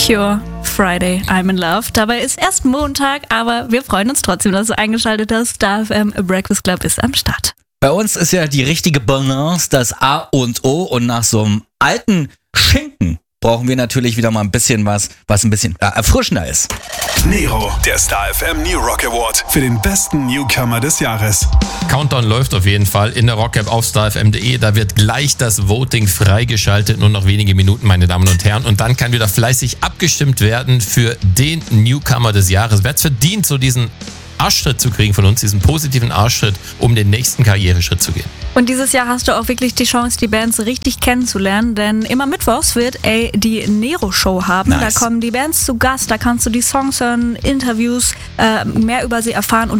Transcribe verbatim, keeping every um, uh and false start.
Cure, Friday, I'm in Love. Dabei ist erst Montag, aber wir freuen uns trotzdem, dass du eingeschaltet hast. Star F M Breakfast Club ist am Start. Bei uns ist ja die richtige Balance das A und O, und nach so einem alten Schinken brauchen wir natürlich wieder mal ein bisschen was, was ein bisschen äh, erfrischender ist. Nero, der Star F M New Rock Award für den besten Newcomer des Jahres. Countdown läuft auf jeden Fall in der Rock-App auf star f m punkt d e. Da wird gleich das Voting freigeschaltet. Nur noch wenige Minuten, meine Damen und Herren. Und dann kann wieder fleißig abgestimmt werden für den Newcomer des Jahres. Wer es verdient, so diesen Arschtritt zu kriegen von uns, diesen positiven Arschtritt, um den nächsten Karriereschritt zu gehen. Und dieses Jahr hast du auch wirklich die Chance, die Bands richtig kennenzulernen, denn immer mittwochs wird A die Nero-Show haben. Nice. Da kommen die Bands zu Gast, da kannst du die Songs hören, Interviews, äh, mehr über sie erfahren und